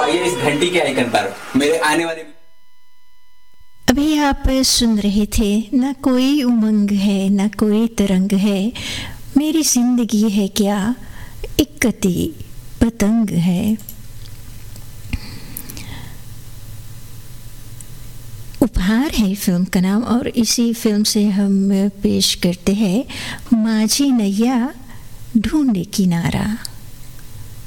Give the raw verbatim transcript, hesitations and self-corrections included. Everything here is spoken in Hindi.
दबाइए इस घंटी के आइकन पर। मेरे आने वाले अभी आप सुन रहे थे ना कोई उमंग है ना कोई तरंग है, मेरी जिंदगी है क्या एक कती पतंग है। उपहार है फिल्म का नाम, और इसी फिल्म से हम पेश करते हैं माझी नैया ढूंढे किनारा।